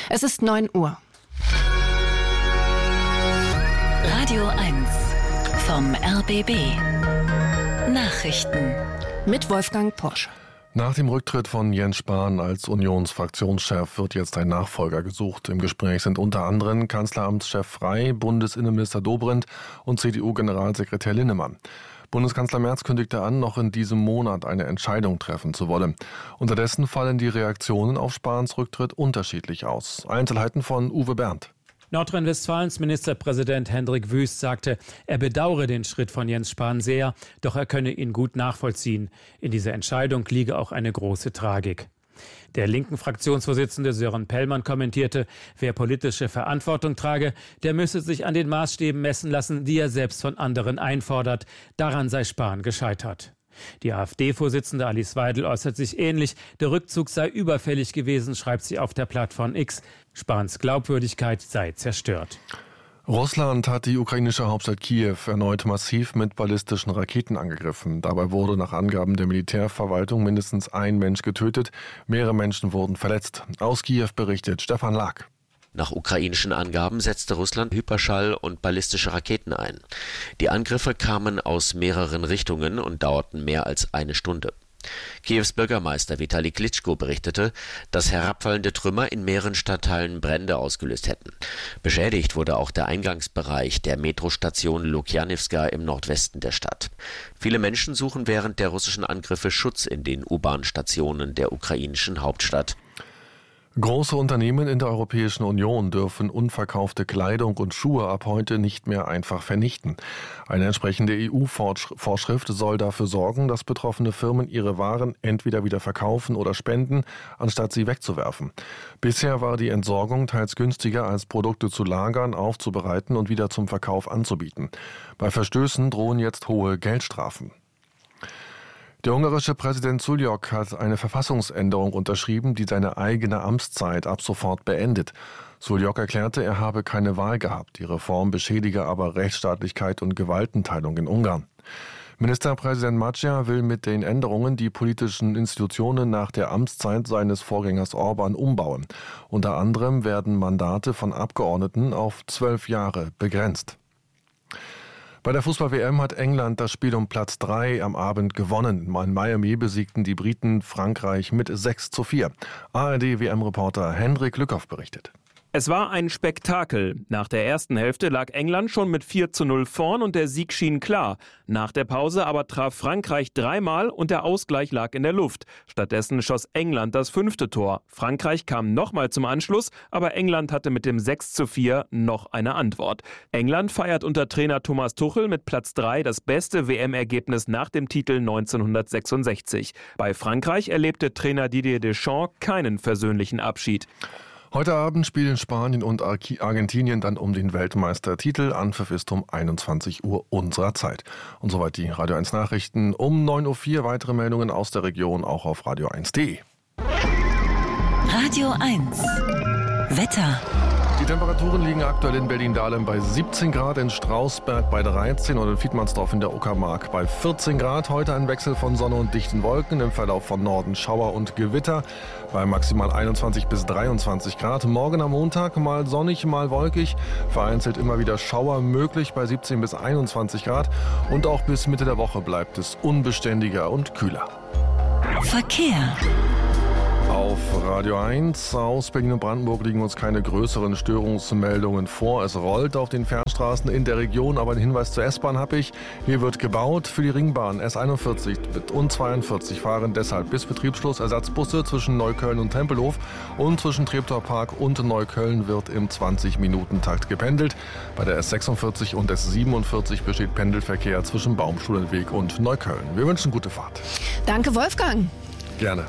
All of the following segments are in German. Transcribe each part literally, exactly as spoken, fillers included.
Es ist neun Uhr. Radio eins vom R B B. Nachrichten mit Wolfgang Posch. Nach dem Rücktritt von Jens Spahn als Unionsfraktionschef wird jetzt ein Nachfolger gesucht. Im Gespräch sind unter anderem Kanzleramtschef Frey, Bundesinnenminister Dobrindt und C D U-Generalsekretär Linnemann. Bundeskanzler Merz kündigte an, noch in diesem Monat eine Entscheidung treffen zu wollen. Unterdessen fallen die Reaktionen auf Spahns Rücktritt unterschiedlich aus. Einzelheiten von Uwe Berndt. Nordrhein-Westfalens Ministerpräsident Hendrik Wüst sagte, er bedauere den Schritt von Jens Spahn sehr, doch er könne ihn gut nachvollziehen. In dieser Entscheidung liege auch eine große Tragik. Der linken Fraktionsvorsitzende Sören Pellmann kommentierte, wer politische Verantwortung trage, der müsse sich an den Maßstäben messen lassen, die er selbst von anderen einfordert. Daran sei Spahn gescheitert. Die AfD-Vorsitzende Alice Weidel äußert sich ähnlich. Der Rückzug sei überfällig gewesen, schreibt sie auf der Plattform X. Spahns Glaubwürdigkeit sei zerstört. Russland hat die ukrainische Hauptstadt Kiew erneut massiv mit ballistischen Raketen angegriffen. Dabei wurde nach Angaben der Militärverwaltung mindestens ein Mensch getötet. Mehrere Menschen wurden verletzt. Aus Kiew berichtet Stefan Lag. Nach ukrainischen Angaben setzte Russland Hyperschall- und ballistische Raketen ein. Die Angriffe kamen aus mehreren Richtungen und dauerten mehr als eine Stunde. Kiews Bürgermeister Vitali Klitschko berichtete, dass herabfallende Trümmer in mehreren Stadtteilen Brände ausgelöst hätten. Beschädigt wurde auch der Eingangsbereich der Metrostation Lukjanivska im Nordwesten der Stadt. Viele Menschen suchen während der russischen Angriffe Schutz in den U-Bahn-Stationen der ukrainischen Hauptstadt. Große Unternehmen in der Europäischen Union dürfen unverkaufte Kleidung und Schuhe ab heute nicht mehr einfach vernichten. Eine entsprechende E U-Vorschrift soll dafür sorgen, dass betroffene Firmen ihre Waren entweder wieder verkaufen oder spenden, anstatt sie wegzuwerfen. Bisher war die Entsorgung teils günstiger, als Produkte zu lagern, aufzubereiten und wieder zum Verkauf anzubieten. Bei Verstößen drohen jetzt hohe Geldstrafen. Der ungarische Präsident Suljok hat eine Verfassungsänderung unterschrieben, die seine eigene Amtszeit ab sofort beendet. Suljok erklärte, er habe keine Wahl gehabt. Die Reform beschädige aber Rechtsstaatlichkeit und Gewaltenteilung in Ungarn. Ministerpräsident Magyar will mit den Änderungen die politischen Institutionen nach der Amtszeit seines Vorgängers Orban umbauen. Unter anderem werden Mandate von Abgeordneten auf zwölf Jahre begrenzt. Bei der Fußball-W M hat England das Spiel um Platz drei am Abend gewonnen. In Miami besiegten die Briten Frankreich mit sechs zu vier. A R D-W M-Reporter Hendrik Lückhoff berichtet. Es war ein Spektakel. Nach der ersten Hälfte lag England schon mit vier zu null vorn und der Sieg schien klar. Nach der Pause aber traf Frankreich dreimal und der Ausgleich lag in der Luft. Stattdessen schoss England das fünfte Tor. Frankreich kam nochmal zum Anschluss, aber England hatte mit dem sechs zu vier noch eine Antwort. England feiert unter Trainer Thomas Tuchel mit Platz drei das beste W M-Ergebnis nach dem Titel neunzehnhundertsechsundsechzig. Bei Frankreich erlebte Trainer Didier Deschamps keinen versöhnlichen Abschied. Heute Abend spielen Spanien und Argentinien dann um den Weltmeistertitel. Anpfiff ist um einundzwanzig Uhr unserer Zeit. Und soweit die Radio eins Nachrichten. Um neun Uhr vier weitere Meldungen aus der Region, auch auf radio eins punkt de. Radio eins Wetter. Die Temperaturen liegen aktuell in Berlin-Dahlem bei siebzehn Grad, in Strausberg bei dreizehn und in Fiedmannsdorf in der Uckermark bei vierzehn Grad. Heute ein Wechsel von Sonne und dichten Wolken, im Verlauf von Norden Schauer und Gewitter bei maximal einundzwanzig bis dreiundzwanzig Grad. Morgen am Montag mal sonnig, mal wolkig, vereinzelt immer wieder Schauer möglich bei siebzehn bis einundzwanzig Grad. Und auch bis Mitte der Woche bleibt es unbeständiger und kühler. Verkehr. Auf Radio eins aus Berlin und Brandenburg liegen uns keine größeren Störungsmeldungen vor. Es rollt auf den Fernstraßen in der Region, aber einen Hinweis zur S-Bahn habe ich. Hier wird gebaut für die Ringbahn. S einundvierzig und zweiundvierzig fahren deshalb bis Betriebsschluss Ersatzbusse zwischen Neukölln und Tempelhof, und zwischen Treptower Park und Neukölln wird im zwanzig-Minuten-Takt gependelt. Bei der S sechsundvierzig und S siebenundvierzig besteht Pendelverkehr zwischen Baumschulenweg und Neukölln. Wir wünschen gute Fahrt. Danke, Wolfgang. Gerne.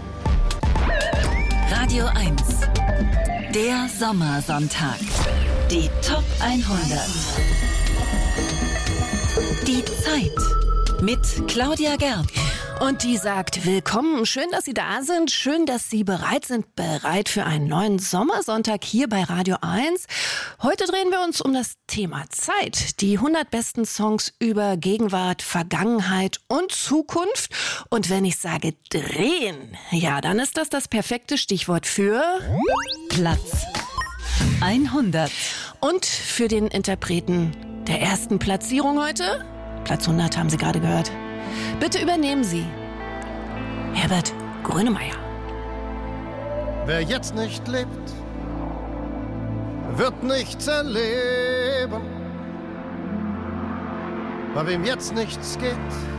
Radio eins, der Sommersonntag. Die Top hundert. Die Zeit mit Claudia Gerb. Und die sagt, willkommen, schön, dass Sie da sind, schön, dass Sie bereit sind, bereit für einen neuen Sommersonntag hier bei Radio eins. Heute drehen wir uns um das Thema Zeit, die hundert besten Songs über Gegenwart, Vergangenheit und Zukunft. Und wenn ich sage drehen, ja, dann ist das das perfekte Stichwort für Platz hundert. Und für den Interpreten der ersten Platzierung heute, Platz hundert haben Sie gerade gehört. Bitte übernehmen Sie Herbert Grönemeyer. Wer jetzt nicht lebt, wird nichts erleben. Bei wem jetzt nichts geht,